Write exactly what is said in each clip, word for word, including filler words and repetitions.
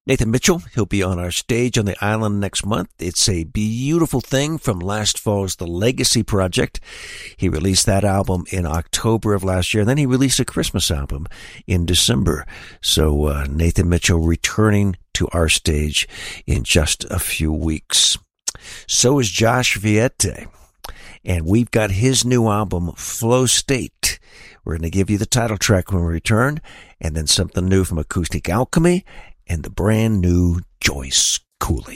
Nathan Mitchell, he'll be on our stage on the island next month. It's a beautiful thing from last fall's The Legacy Project. He released that album in October of last year, and then he released a Christmas album in December. So uh, Nathan Mitchell returning to our stage in just a few weeks. So is Josh Viette, and we've got his new album, Flow State. We're going to give you the title track when we return, and then something new from Acoustic Alchemy, and the brand new Joyce Cooley.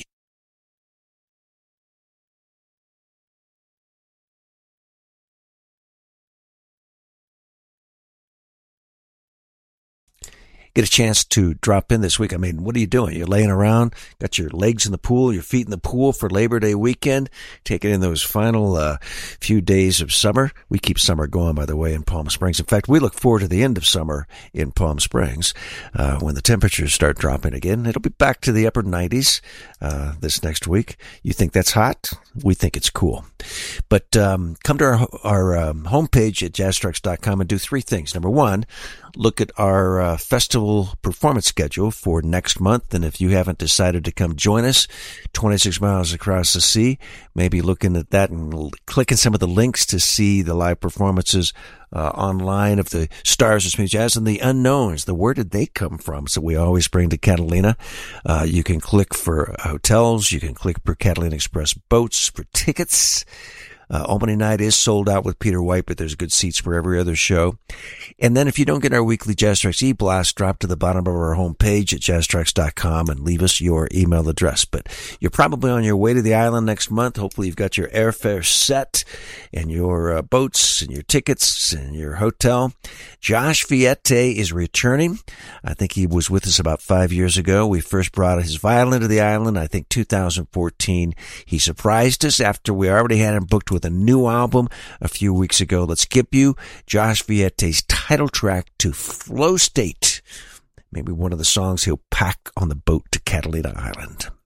Get a chance to drop in this week. I mean, what are you doing? You're laying around, got your legs in the pool, your feet in the pool for Labor Day weekend, taking in those final uh, few days of summer. We keep summer going, by the way, in Palm Springs. In fact, we look forward to the end of summer in Palm Springs uh, when the temperatures start dropping again. It'll be back to the upper nineties uh, this next week. You think that's hot? We think it's cool. But um, come to our, our um, homepage at jazz trucks dot com and do three things. Number one, look at our uh, festival performance schedule for next month. And if you haven't decided to come join us, twenty-six miles across the sea, maybe looking at that and l- clicking some of the links to see the live performances uh, online of the stars of smooth jazz and the unknowns. The where did they come from? So we always bring to Catalina. Uh, you can click for hotels. You can click for Catalina Express boats for tickets. Uh, opening night is sold out with Peter White, but there's good seats for every other show. And then if you don't get our weekly Jazz Tracks e-blast, drop to the bottom of our homepage at jazz trucks dot com and leave us your email address. But you're probably on your way to the island next month. Hopefully you've got your airfare set and your uh, boats and your tickets and your hotel. Josh Viette is returning. I think he was with us about five years ago. We first brought his violin to the island, I think two thousand fourteen. He surprised us after we already had him booked with a new album a few weeks ago. Let's give you Josh Viette's title track to Flow State. Maybe one of the songs he'll pack on the boat to Catalina Island.